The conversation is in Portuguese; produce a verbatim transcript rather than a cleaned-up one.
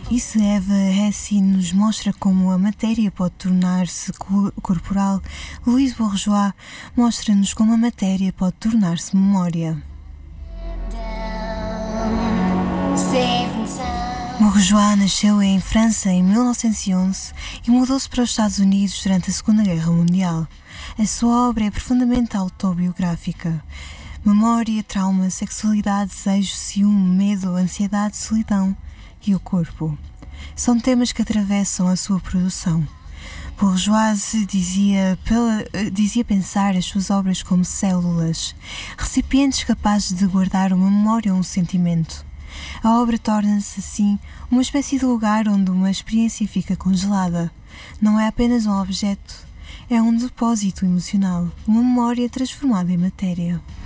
Isso Eva Hesse nos mostra como a matéria pode tornar-se corporal. Louise Bourgeois mostra-nos como a matéria pode tornar-se memória. Bourgeois nasceu em França em mil novecentos e onze e mudou-se para os Estados Unidos durante a Segunda Guerra Mundial. A sua obra é profundamente autobiográfica. Memória, trauma, sexualidade, desejo, ciúme, medo, ansiedade, solidão e o corpo são temas que atravessam a sua produção. Bourgeois dizia, dizia pensar as suas obras como células, recipientes capazes de guardar uma memória ou um sentimento. A obra torna-se, assim, uma espécie de lugar onde uma experiência fica congelada. Não é apenas um objeto, é um depósito emocional, uma memória transformada em matéria.